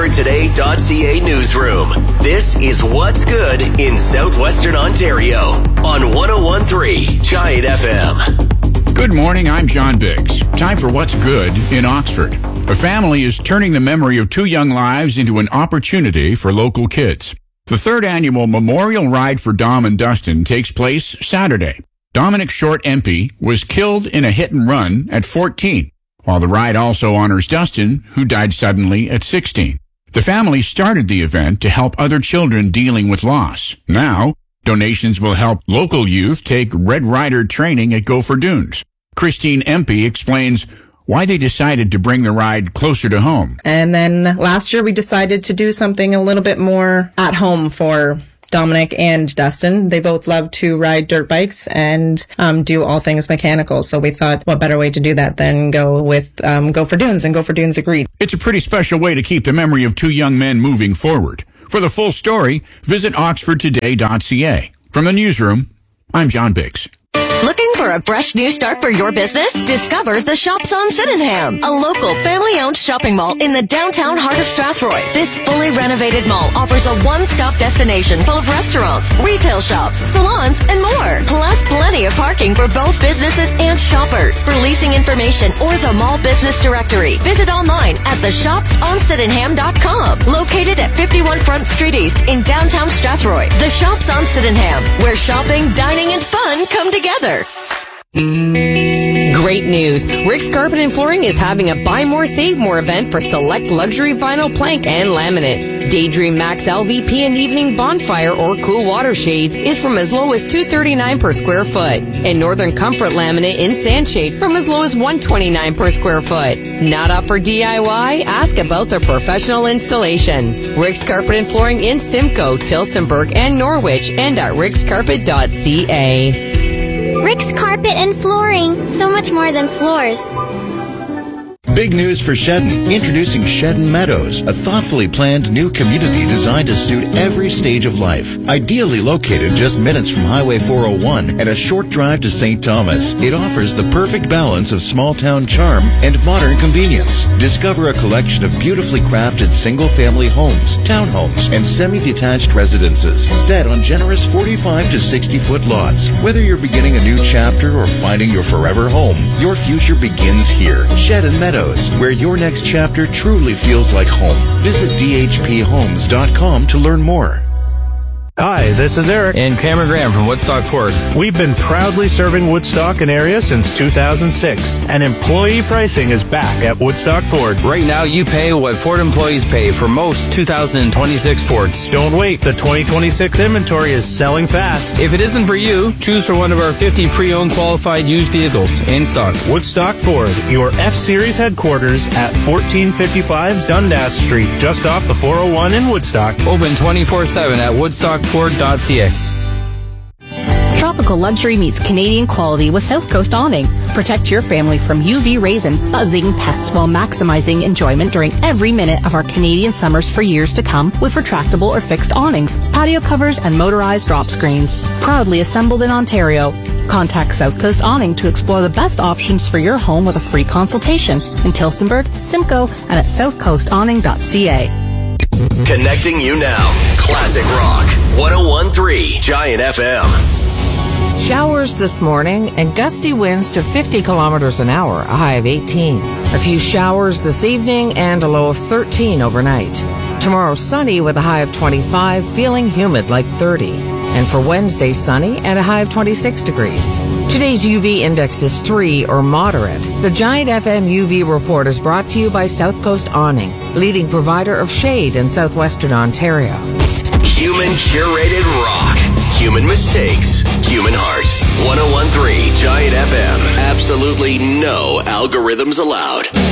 OxfordToday.ca newsroom. This is What's Good in Southwestern Ontario on 101.3 Giant FM. Good morning, I'm John Biggs. Time for What's Good in Oxford. A family is turning the memory of two young lives into an opportunity for local kids. The third annual Memorial Ride for Dom and Dustin takes place Saturday. Dominic Short Empey was killed in a hit and run at 14, while the ride also honors Dustin, who died suddenly at 16. The family started the event to help other children dealing with loss. Now, donations will help local youth take Red Rider training at Gopher Dunes. Christine Empey explains why they decided to bring the ride closer to home. And then last year we decided to do something a little bit more at home for Dominic and Dustin. They both love to ride dirt bikes and do all things mechanical. So we thought, what better way to do that than go with Gopher Dunes, and Gopher Dunes agreed. It's a pretty special way to keep the memory of two young men moving forward. For the full story, visit OxfordToday.ca. From the newsroom, I'm John Biggs. Looking for a fresh new start for your business? Discover the Shops on Sydenham, a local family-owned shopping mall in the downtown heart of Strathroy. This fully renovated mall offers a one-stop destination full of restaurants, retail shops, salons, and more. Plus, plenty of parking for both businesses and shoppers. For leasing information or the mall business directory, visit online at theshopsonsydenham.com. Located at 51 Front Street East in downtown Strathroy. The Shops on Sydenham, where shopping, dining, and fun come together. Great news. Rick's Carpet and Flooring is having a Buy More, Save More event for select luxury vinyl plank and laminate. Daydream Max LVP and Evening Bonfire or Cool Water Shades is from as low as $239 per square foot. And Northern Comfort Laminate in Sandshade from as low as $129 per square foot. Not up for DIY? Ask about their professional installation. Rick's Carpet and Flooring in Simcoe, Tillsonburg, and Norwich, and at rickscarpet.ca. Rick's Carpet and Flooring. So much more than floors. Big news for Shedden. Introducing Shedden Meadows, a thoughtfully planned new community designed to suit every stage of life. Ideally located just minutes from Highway 401 and a short drive to St. Thomas, it offers the perfect balance of small-town charm and modern convenience. Discover a collection of beautifully crafted single-family homes, townhomes, and semi-detached residences set on generous 45 to 60-foot lots. Whether you're beginning a new chapter or finding your forever home, your future begins here. Shedden Meadows, where your next chapter truly feels like home. Visit dhphomes.com to learn more. Hi, this is Eric and Cameron Graham from Woodstock Ford. We've been proudly serving Woodstock and area since 2006, and employee pricing is back at Woodstock Ford. Right now, you pay what Ford employees pay for most 2026 Fords. Don't wait. The 2026 inventory is selling fast. If it isn't for you, choose for one of our 50 pre-owned qualified used vehicles in stock. Woodstock Ford, your F-Series headquarters at 1455 Dundas Street, just off the 401 in Woodstock. Open 24/7 at woodstockford.ca. Tropical luxury meets Canadian quality with South Coast Awning. Protect your family from UV rays and buzzing pests while maximizing enjoyment during every minute of our Canadian summers for years to come with retractable or fixed awnings, patio covers, and motorized drop screens. Proudly assembled in Ontario. Contact South Coast Awning to explore the best options for your home with a free consultation in Tillsonburg, Simcoe, and at southcoastawning.ca. Connecting you now. Classic Rock 101.3 Giant FM. Showers this morning and gusty winds to 50 kilometers an hour, a high of 18. A few showers this evening and a low of 13 overnight. Tomorrow sunny with a high of 25, feeling humid like 30. And for Wednesday, sunny and a high of 26 degrees. Today's UV index is 3 or moderate. The Giant FM UV report is brought to you by South Coast Awning, leading provider of shade in southwestern Ontario. Human curated rock. Human mistakes. Human heart. 101.3 Giant FM. Absolutely no algorithms allowed.